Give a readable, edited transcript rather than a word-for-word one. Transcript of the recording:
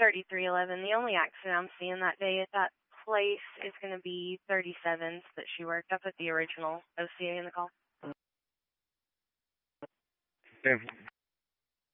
3311. The only accident I'm seeing that day at that place is going to be 37s that she worked up at the original OCA in the call.